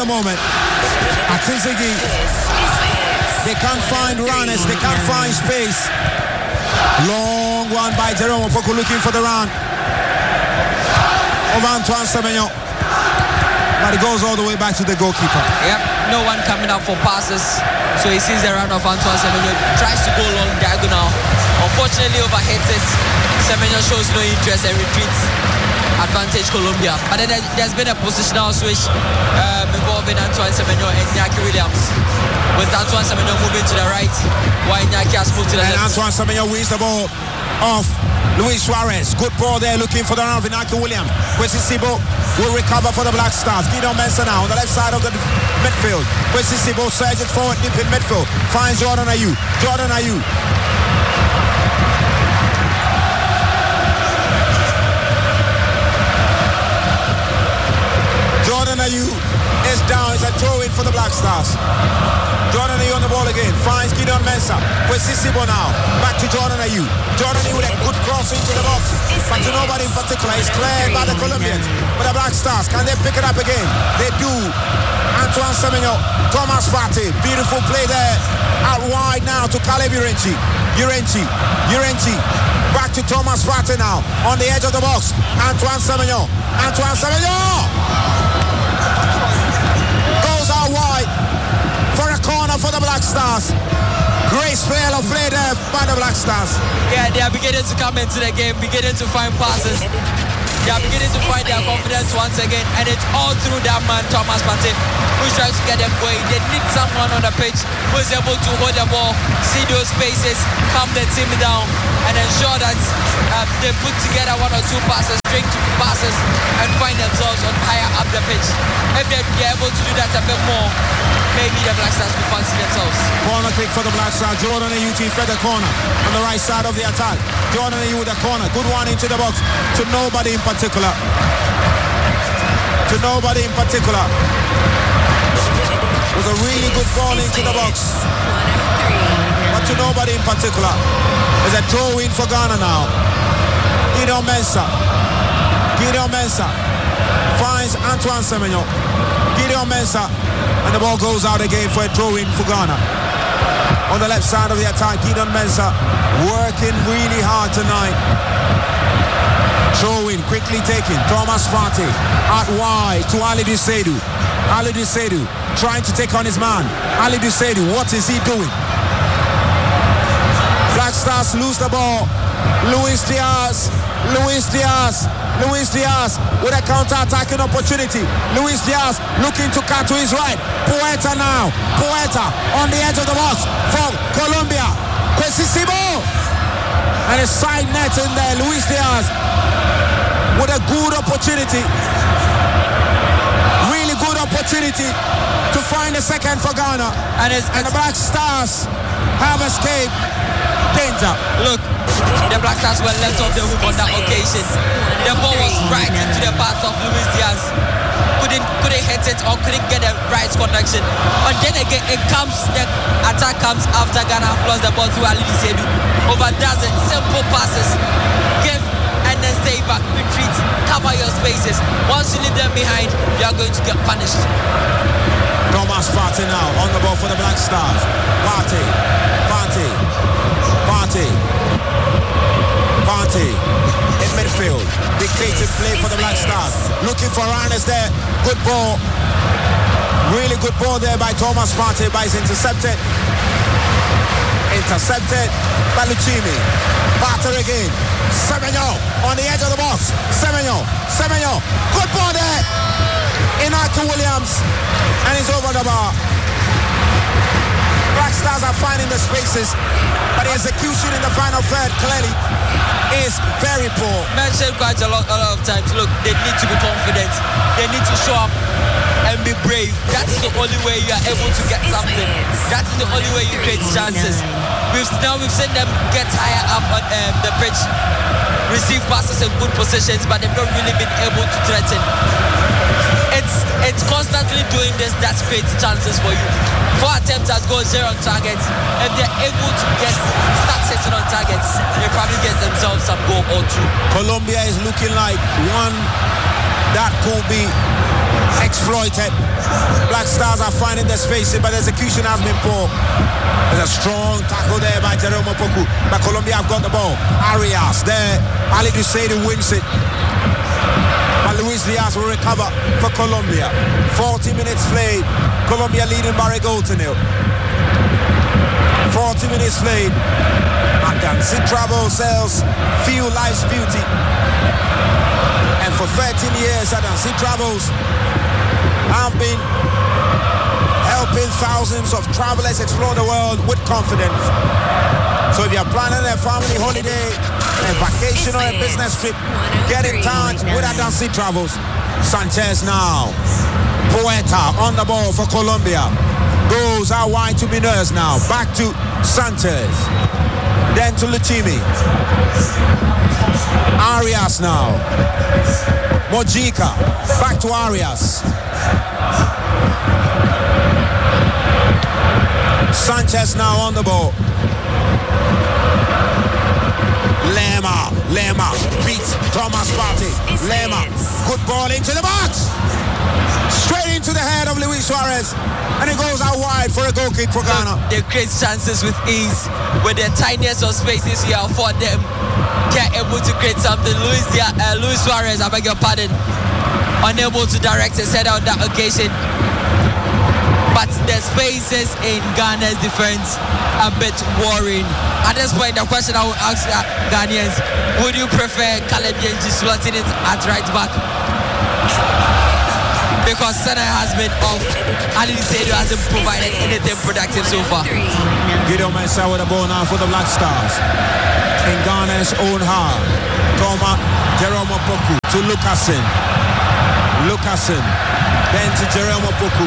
the moment. Atizigi. They can't find runners. They can't find space. Long one by Jerome Opoku looking for the run of Antoine Semenyo. But it goes all the way back to the goalkeeper. Yep, no one coming up for passes. So he sees the run of Antoine Semenyo, tries to go long diagonal. Unfortunately overhits it. Semenyo shows no interest and retreats. Advantage Colombia. But then there's been a positional switch involving Antoine Semenyo and Iñaki Williams. With Antoine Semenyo moving to the right, while Iñaki has moved to the left. And Antoine Semenyo wins the ball off Luis Suarez. Good ball there, looking for the run of Iñaki Williams. Kwesi Sibo will recover for the Black Stars. Gideon Mensah now on the left side of the midfield. Kwesi Sibo surges forward deep in midfield. Finds Jordan Ayew. Jordan Ayew. Jordan Ayew is down. It's a throw-in for the Black Stars. Jordan Ayew on the ball again. Finds Gideon Mensah. Kwesi Sibo now. Back to Jordan Ayew. Jordan Ayew with a good cross into the box. But to nobody in particular. It's cleared by the Colombians. But the Black Stars, can they pick it up again? They do. Antoine Semenyo. Thomas Partey. Beautiful play there. Out wide now to Caleb Urenchi. Urenchi. Back to Thomas Partey now. On the edge of the box. Antoine Semenyo. Antoine Semenyo! Goes out wide for a corner for the Black Stars. Great spell of play there by the Black Stars. Yeah, they are beginning to come into the game, beginning to find passes. They are beginning to find their confidence once again, and it's all through that man, Thomas Partey, who's trying to get them going. They need someone on the pitch who is able to hold the ball, see those spaces, calm the team down, and ensure that they put together one or two passes, straight to passes, and find themselves on higher up the pitch. If they're able to do that a bit more, maybe the Black Stars will fancy themselves. Corner kick for the Black Stars. Jordan Ayew to the corner on the right side of the attack. Jordan Ayew with the corner. Good one into the box. To nobody in particular. It was a really good ball into the box. But to nobody in particular. There's a throw in for Ghana now. Gideon Mensah finds Antoine Semenyo. Gideon Mensah, and the ball goes out again for a throw in for Ghana. On the left side of the attack, Gideon Mensah working really hard tonight. Throw in, quickly taken. Thomas Partey out wide to Alidou Seidu. Alidou Seidu trying to take on his man. Alidou Seidu, what is he doing? Black Stars lose the ball. Luis Diaz with a counter-attacking opportunity. Luis Diaz looking to cut to his right. Puerta on the edge of the box for Colombia. Kwesi Sibo. And a side net in there. Luis Diaz with a good opportunity. Really good opportunity to find a second for Ghana. And the Black Stars have escaped danger. Look, the Black Stars were left off the hook on that occasion. The ball was right into the path of Luis Diaz. Couldn't hit it or couldn't get the right connection. But then again, the attack comes after Ghana lost the ball through Alidou Seidu. Overdoes it, simple passes. Give and then stay back, retreat, cover your spaces. Once you leave them behind, you are going to get punished. Thomas Partey now on the ball for the Black Stars. Partey in midfield. Dictated play for the Black Stars. Looking for runners there. Good ball. Really good ball there by Thomas Partey, but it's intercepted. By Lucchini. Partey again. Semenyo on the edge of the box. Semenyo. Good ball there. Iñaki Williams. And he's over the bar. Black Stars are finding the spaces, but the execution in the final third clearly is very poor. Mentioned quite a lot of times. Look, they need to be confident. They need to show up and be brave. That is the only way you are able to get something. That is the only way you create chances. We've seen them get higher up on the pitch, receive passes in good positions, but they've not really been able to threaten. It's constantly doing this that creates chances for you. 4 attempts has gone 0 on targets. If they're able to start setting on targets, they probably get themselves some goal or two. Colombia is looking like one that could be exploited. Black Stars are finding their spaces, but the execution has been poor. There's a strong tackle there by Jerome Opoku. But Colombia have got the ball. Arias there. Ali Dussedu wins it. But Luis Diaz will recover for Colombia. 40 minutes played. Colombia leading by a goal to nil. 40 minutes played. And Dancy Travel sells Feel Life's Beauty. And for 13 years, Dancy Travels have been helping thousands of travelers explore the world with confidence. So if you're planning a family holiday, a vacation or a business trip, get in touch with Dancy Travels. Sanchez now. Poeta on the ball for Colombia. Goes out wide to Miners now. Back to Sanchez. Then to Luchimi. Arias now. Mojica. Back to Arias. Sanchez now on the ball. Lema beats Thomas Partey. Lema, good ball into the box. Straight into the head of Luis Suarez. And it goes out wide for a goal kick for Ghana. They create chances with ease. With the tiniest of spaces you afford them, they're able to create something. Luis Suarez, I beg your pardon, unable to direct his head on that occasion. But the spaces in Ghana's defense are a bit worrying. At this point, the question I would ask Ghanaians, would you prefer Caleb Yenji slotting it at right back? Because Senna has been off. Ali Dussedu hasn't provided anything productive so far. Gideon Mensah with the ball now for the Black Stars. In Ghana's own half. Jerome Opoku to Lucasen. Then to Jerome Opoku.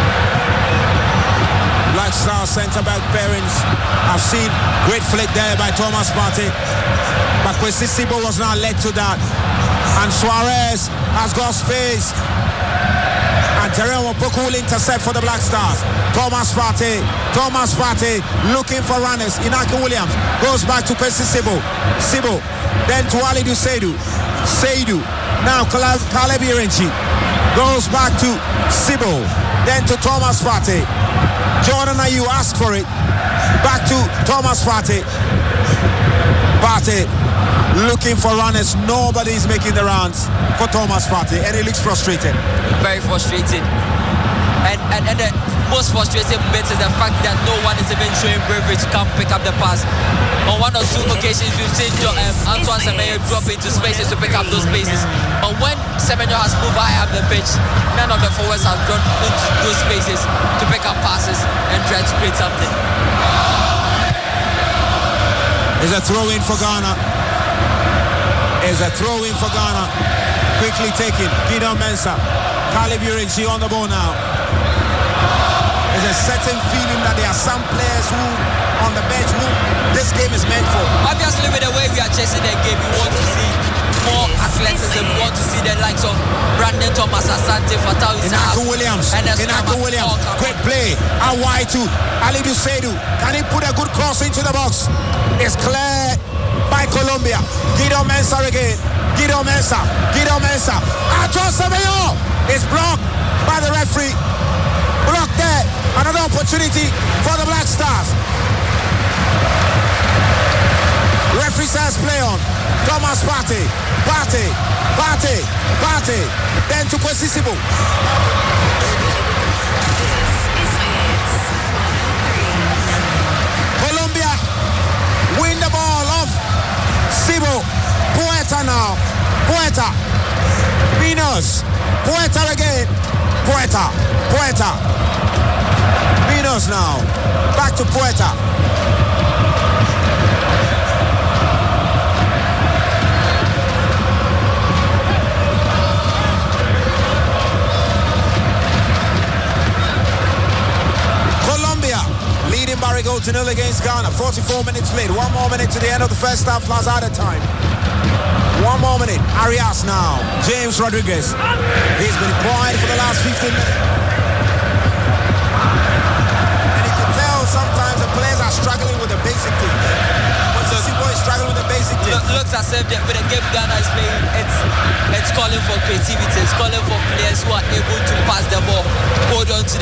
Black Star centre-back pairings. I've seen great flick there by Thomas Partey. But Kwesi Sibo was not led to that. And Suarez has got space. And Jerome Opoku will intercept for the Black Stars. Thomas Partey looking for runners. Inaki Williams goes back to Kwesi Sibo. Then to Ali Dussedu. Seidu. Now Caleb Irenchi goes back to Sibo. Then to Thomas Partey. Jordan Ayew asked for it. Back to Thomas Partey. Partey looking for runners. Nobody's making the runs for Thomas Partey, and he looks frustrated. Very frustrated. And the most frustrating bit is the fact that no one is even showing bravery to come pick up the pass. On one or two occasions, we've seen Antoine Semenyo drop into spaces to pick up those spaces. But when Semenyo has moved high up the pitch, none of the forwards have gone into those spaces to pick up passes and try to create something. It's a throw-in for Ghana. Quickly taken. Gideon Mensah. Caleb Irenchi on the ball now. There's a certain feeling that there are some players who on the bench who this game is meant for. Obviously, with the way we are chasing the game, we want to see more athleticism. We want to see the likes of Brandon Thomas, Asante, Fatawu Inaki Williams. Great play. Out wide to Ali Dussedu. Can he put a good cross into the box? It's cleared by Colombia. Gideon Mensah again. Gideon Mensah. Antoine Semenyo is blocked by the referee. Blocked there. Another opportunity for the Black Stars. Referee says play on. Thomas Partey. Then to Kwesi Sibo. Colombia win the ball off Sibo. Poeta now. Minos. Poeta again. Poeta. Minos now. Back to Poeta. Colombia leading by a goal to nil against Ghana. 44 minutes played. 1 more minute to the end of the first half. Lazada time. 1 more minute. Arias now. James Rodriguez. He's been quiet for the last 15 minutes. And you can tell sometimes the players are struggling with the basic things. Sibo is struggling with the basic things. Looks as if with the game Ghana is playing, it's calling for creativity. It's calling for players who are able to pass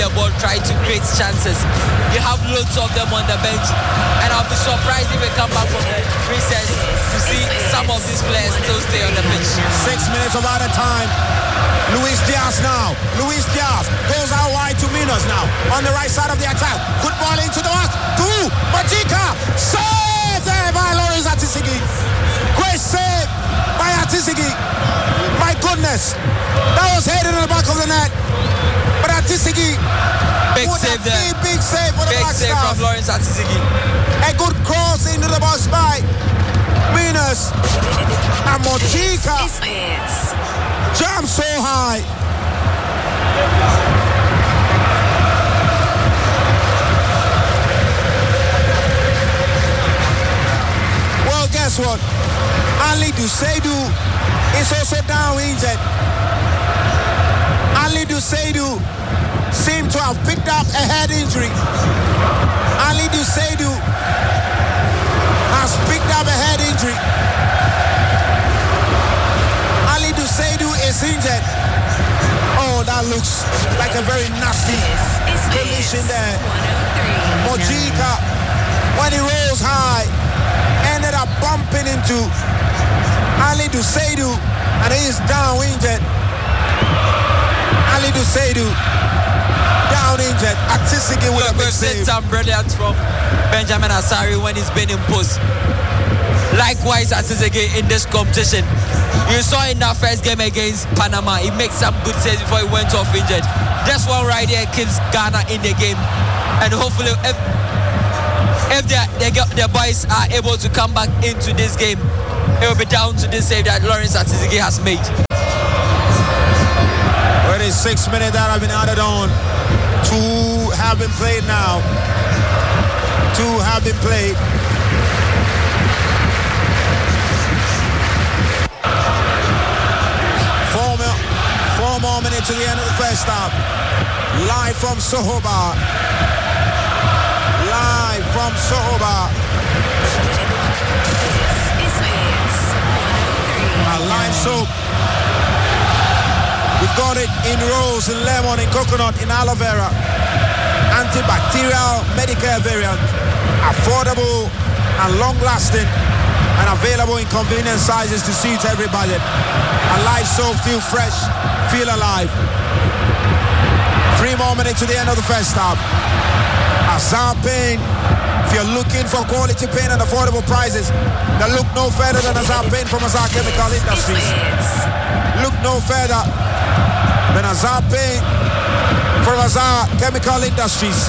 the ball, try to create chances. You have loads of them on the bench, and I'll be surprised if we come back from the recess to see some of these players still stay on the pitch. 6 minutes of added time. Luis Diaz now. Luis Diaz goes out wide to Minos now. On the right side of the attack. Good ball into the box. To Majika. Save there by Lawrence Atisigi. Great save by Atisigi. My goodness. That was headed in the back of the net. But Atisigi. Big save there. Big save for the Black Stars. Big save from Lawrence Atisigi. A good cross into the box by Minos. And Majika. Jump so high. Well, guess what? Ali Duseidu is also down injured. Ali Duseidu seemed to have picked up a head injury. Ali Duseidu has picked up a head injury. Ali Duseidu is injured. Oh, that looks like a very nasty collision there. Mojika, when he rolls high, ended up bumping into Ali Duseidu, and he is down injured. Ali Duseidu down injured. Atisigi with a big save. Some brilliance from Benjamin Asari when he's been imposed. Likewise, Atisigi in this competition. You saw in that first game against Panama, he made some good saves before he went off injured. This one right here keeps Ghana in the game, and hopefully, if the boys are able to come back into this game, it will be down to this save that Lawrence Atisigi has made. Well, it's 6 minutes that have been added on. 2 have been played now. 2 have been played. Four more minutes to the end of the first half. Live from Soho Bar. Live from Soho Bar. Live soap. We've got it in rose, in lemon, in coconut, in aloe vera. Antibacterial Medicare variant. Affordable and long-lasting, and available in convenient sizes to suit every budget. And live soap, feel fresh, feel alive. 3 more minutes to the end of the first half. Azar Paint. If you're looking for quality paint and affordable prices, then look no further than Azar Paint from Azar Chemical Industries. Look no further than Azar Paint from Azar Chemical Industries.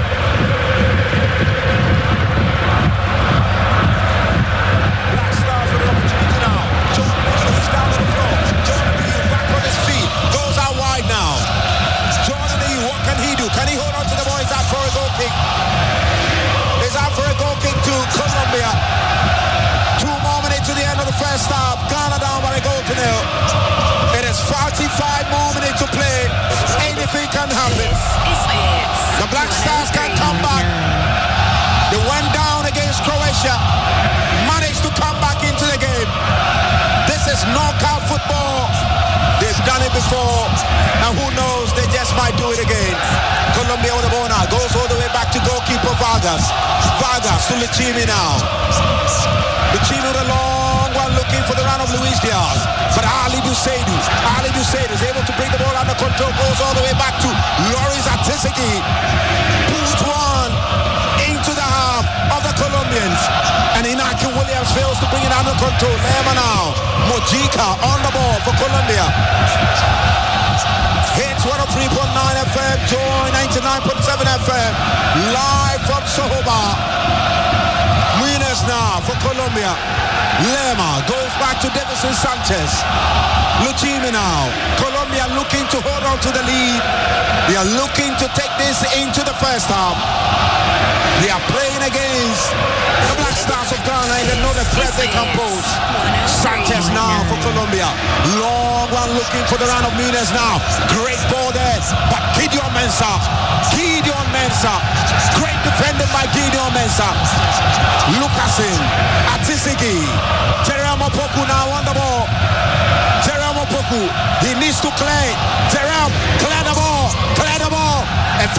Black Stars with an opportunity now. Jordan is down on the floor. Jordan is back on his feet. Goes out wide now. Jordan, what can he do? Can he hold on to the ball? He's out for a goal kick. He's out for a goal kick to Colombia. 2 more minutes to the end of the first half. Ghana down by a goal to nil. It is 45 more minutes to play. Anything can happen. The Black Stars can come back. They went down against Croatia. Managed to come back into the game. This is knockout football. They've done it before. And who knows, they just might do it again. Colombia with the ball now. Goes all the way back to goalkeeper Vargas. Vargas to Lucchini now. Lucchini with a long one looking for the run of Luis Diaz. But Ali Duseidu is able to bring the ball under control. Goes all the way back to Lawrence Atisigi. Puts one into the half of the Colombians. And Inaki Williams fails to bring it under control. Lema now. Mojika on the ball for Colombia. Hits 103.9 FM, Joy 99.7 FM, live from Soho Bar. Muñoz now for Colombia. Lema goes back to Davison Sanchez. Lucchini now. Colombia looking to hold on to the lead. They are looking to take this into the first half. They are playing against the Black Stars of Ghana, and they know the threat they can pose. Sanchez now for Colombia. Long one looking for the run of Muñoz now. Great ball there, but Gideon Mensah. Great defended by Gideon Mensah. Lucasin, Atisigi. Jerome Opoku now on the ball. Jerome Opoku, he needs to clear. Jerome, clear the ball. A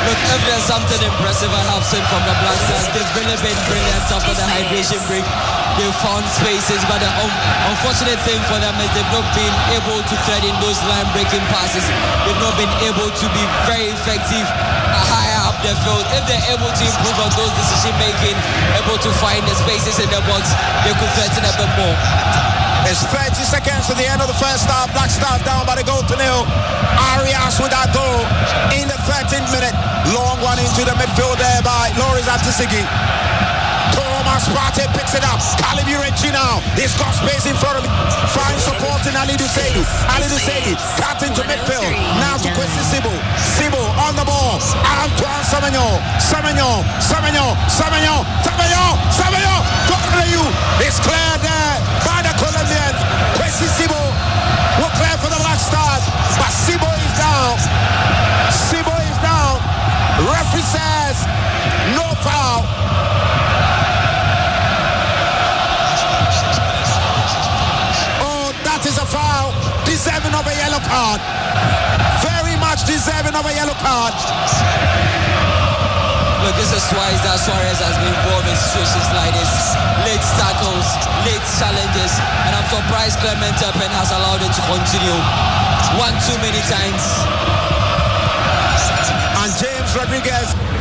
Look, if there's something impressive I have seen from the Black Stars, they've really been brilliant after the hydration break. They found spaces, but the unfortunate thing for them is they've not been able to thread in those line-breaking passes. They've not been able to be very effective higher up the field. If they're able to improve on those decision-making, able to find the spaces in the box, they could threaten a bit more. It's 30 seconds to the end of the first half. Black Stars down by the goal to nil. Arias with that goal in the 13th minute. Long one into the midfield there by Loris Atisigi. Thomas Partey picks it up. Caleb Urechi now. He's got space in front of him. Fine support in Ali Dusegi. Ali Dusegi cut into midfield. Now to Kwesi Sibu. Sibu on the ball. Antoine Semenyo. Semenyo. Semenyo. Semenyo. Semenyo. Semenyo. Corneyu is cleared there by the Colombians. Kwesi Sibu will clear for the Black Stars. But Sibu is down. Sibu is down. Referee says no foul. Is a foul, deserving of a yellow card. Very much deserving of a yellow card. Look, this is why Suarez has been involved in situations like this. Late tackles, late challenges, and I'm surprised Clement Turpin has allowed it to continue one too many times. And James Rodriguez